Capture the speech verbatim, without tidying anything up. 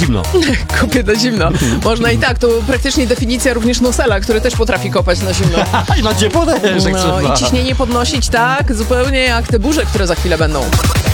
zimno. Kopie na zimno. Można i tak, to praktycznie definicja również Nosela, który też potrafi kopać na zimno. I na ciepło też, jak No trzeba. i ciśnienie podnosić tak, zupełnie jak te burze, które za chwilę będą.